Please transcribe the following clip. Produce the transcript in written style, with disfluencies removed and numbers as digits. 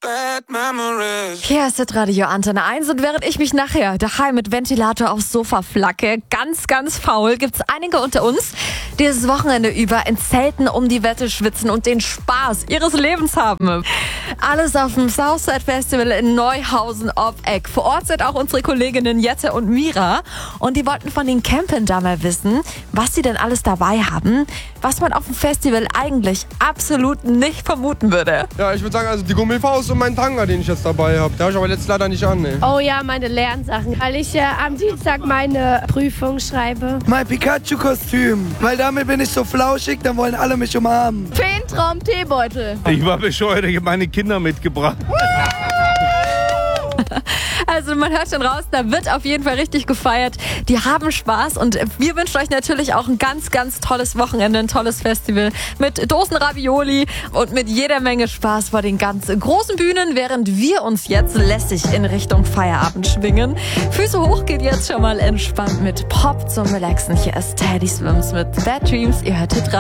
Bad memories. Hier ist das Radio Antenne 1 und während ich mich nachher daheim mit Ventilator aufs Sofa flacke, ganz faul, gibt's einige unter uns, die das Wochenende über in Zelten um die Wette schwitzen und den Spaß ihres Lebens haben. Alles auf dem Southside Festival in Neuhausen-Ob-Eck. Vor Ort sind auch unsere Kolleginnen Jette und Mira und die wollten von den Campern da mal wissen, was sie denn alles dabei haben, was man auf dem Festival eigentlich absolut nicht vermuten würde. Ja, ich würde sagen, also die Gummifaust und mein Tanga, den ich jetzt dabei habe. Den habe ich aber jetzt leider nicht an, ne? Oh ja, meine Lernsachen, weil ich am Dienstag meine Prüfung schreibe. Mein Pikachu-Kostüm, weil damit bin ich so flauschig, dann wollen alle mich umarmen. Feentraum-Teebeutel. Ich war bescheuert, ich habe meine Kinder mitgebracht. Also man hört schon raus, da wird auf jeden Fall richtig gefeiert. Die haben Spaß und wir wünschen euch natürlich auch ein ganz tolles Wochenende, ein tolles Festival mit Dosen Ravioli und mit jeder Menge Spaß vor den ganz großen Bühnen, während wir uns jetzt lässig in Richtung Feierabend schwingen. Füße hoch geht jetzt schon mal entspannt mit Pop zum Relaxen. Hier ist Teddy Swims mit Bad Dreams. Ihr hört Hit